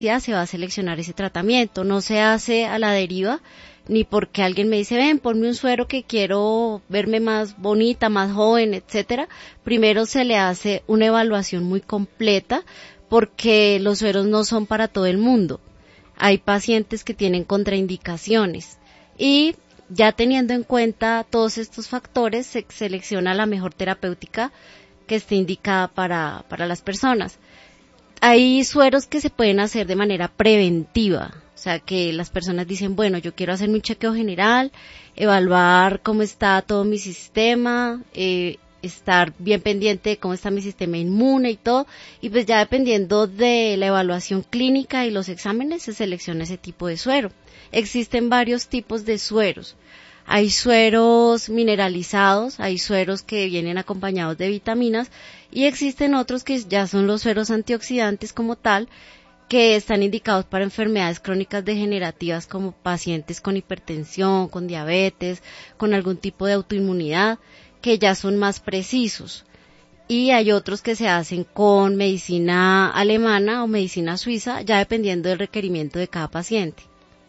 ya se va a seleccionar ese tratamiento. No se hace a la deriva, ni porque alguien me dice, ven, ponme un suero que quiero verme más bonita, más joven, etcétera. Primero se le hace una evaluación muy completa, porque los sueros no son para todo el mundo. Hay pacientes que tienen contraindicaciones y ya teniendo en cuenta todos estos factores se selecciona la mejor terapéutica que esté indicada para las personas. Hay sueros que se pueden hacer de manera preventiva, o sea que las personas dicen, bueno, yo quiero hacerme un chequeo general, evaluar cómo está todo mi sistema, estar bien pendiente de cómo está mi sistema inmune y todo, y pues ya dependiendo de la evaluación clínica y los exámenes se selecciona ese tipo de suero. Existen varios tipos de sueros. Hay sueros mineralizados, hay sueros que vienen acompañados de vitaminas y existen otros que ya son los sueros antioxidantes como tal, que están indicados para enfermedades crónicas degenerativas como pacientes con hipertensión, con diabetes, con algún tipo de autoinmunidad, que ya son más precisos. Y hay otros que se hacen con medicina alemana o medicina suiza, ya dependiendo del requerimiento de cada paciente.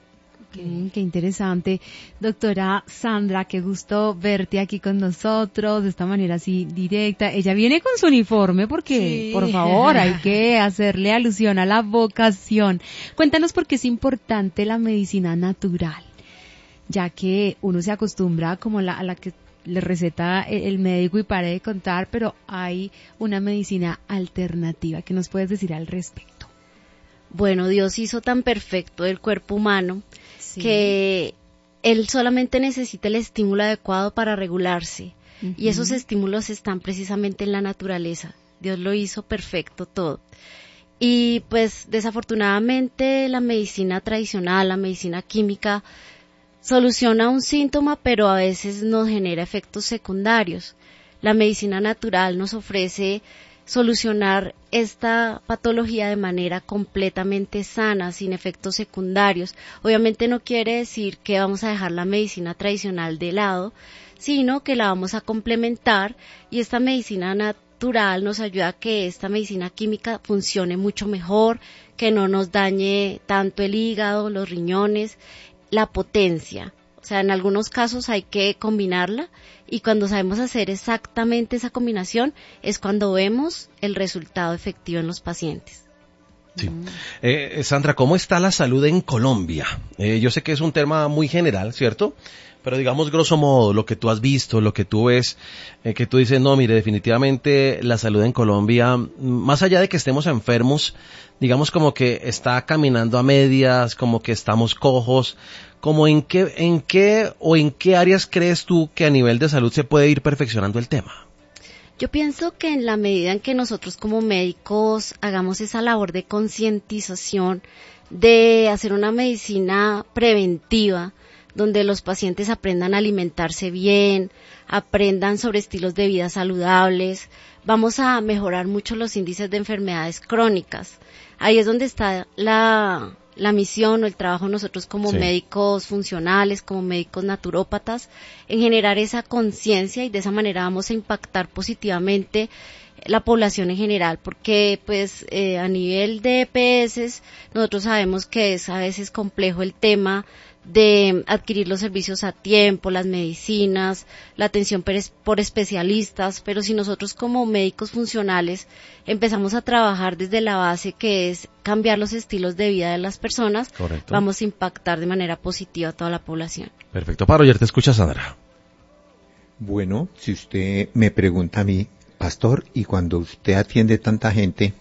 Qué interesante. Doctora Sandra, qué gusto verte aquí con nosotros de esta manera así directa. Ella viene con su uniforme porque, sí, por favor, hay que hacerle alusión a la vocación. Cuéntanos por qué es importante la medicina natural, ya que uno se acostumbra como a la que le receta el médico y pare de contar, pero hay una medicina alternativa. ¿Qué nos puedes decir al respecto? Bueno, Dios hizo tan perfecto el cuerpo humano, sí, que Él solamente necesita el estímulo adecuado para regularse. Uh-huh. Y esos estímulos están precisamente en la naturaleza. Dios lo hizo perfecto todo. Y pues desafortunadamente la medicina tradicional, la medicina química, soluciona un síntoma, pero a veces nos genera efectos secundarios. La medicina natural nos ofrece solucionar esta patología de manera completamente sana, sin efectos secundarios. Obviamente no quiere decir que vamos a dejar la medicina tradicional de lado, sino que la vamos a complementar y esta medicina natural nos ayuda a que esta medicina química funcione mucho mejor, que no nos dañe tanto el hígado, los riñones, la potencia. O sea, en algunos casos hay que combinarla y cuando sabemos hacer exactamente esa combinación es cuando vemos el resultado efectivo en los pacientes. Sí. Sandra, ¿cómo está la salud en Colombia? Yo sé que es un tema muy general, ¿cierto? Pero digamos, grosso modo, lo que tú has visto, lo que tú ves, que tú dices, no, mire, definitivamente la salud en Colombia, más allá de que estemos enfermos, digamos como que está caminando a medias, como que estamos cojos, como en qué áreas crees tú que a nivel de salud se puede ir perfeccionando el tema. Yo pienso que en la medida en que nosotros como médicos hagamos esa labor de concientización, de hacer una medicina preventiva, donde los pacientes aprendan a alimentarse bien, aprendan sobre estilos de vida saludables, vamos a mejorar mucho los índices de enfermedades crónicas. Ahí es donde está la misión o el trabajo de nosotros como sí, médicos funcionales, como médicos naturópatas, en generar esa conciencia y de esa manera vamos a impactar positivamente la población en general, porque pues a nivel de EPS nosotros sabemos que es a veces complejo el tema de adquirir los servicios a tiempo, las medicinas, la atención por especialistas, pero si nosotros como médicos funcionales empezamos a trabajar desde la base que es cambiar los estilos de vida de las personas, correcto, vamos a impactar de manera positiva a toda la población. Perfecto, Paro, ya te escucha Sandra. Bueno, si usted me pregunta a mí, pastor, y cuando usted atiende tanta gente,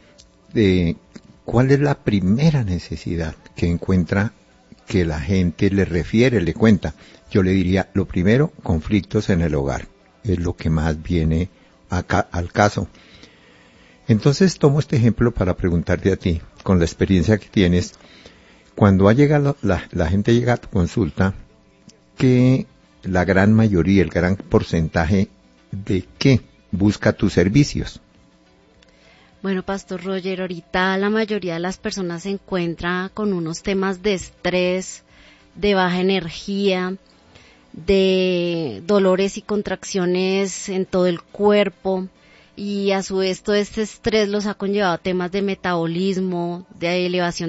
¿cuál es la primera necesidad que encuentra que la gente le refiere, le cuenta? Yo le diría, lo primero, conflictos en el hogar, es lo que más viene acá al caso. Entonces tomo este ejemplo para preguntarte a ti, con la experiencia que tienes, cuando ha llegado la gente llega a tu consulta, que la gran mayoría, el gran porcentaje de qué busca tus servicios. Bueno, Pastor Roger, ahorita la mayoría de las personas se encuentra con unos temas de estrés, de baja energía, de dolores y contracciones en todo el cuerpo. y a su vez todo este estrés los ha conllevado a temas de metabolismo, de elevación